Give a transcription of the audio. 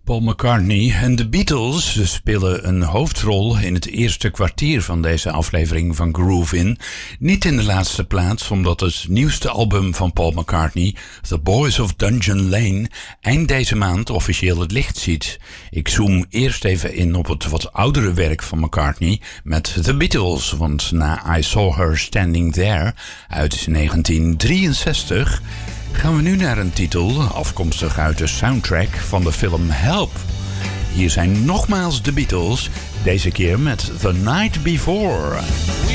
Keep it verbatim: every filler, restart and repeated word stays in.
Paul McCartney en de Beatles spelen een hoofdrol in het eerste kwartier van deze aflevering van Groove In. Niet in de laatste plaats, omdat het nieuwste album van Paul McCartney, The Boys of Dungeon Lane, eind deze maand officieel het licht ziet. Ik zoom eerst even in op het wat oudere werk van McCartney met The Beatles, want na I Saw Her Standing There uit negentien drieënzestig... gaan we nu naar een titel afkomstig uit de soundtrack van de film Help. Hier zijn nogmaals de Beatles, deze keer met The Night Before.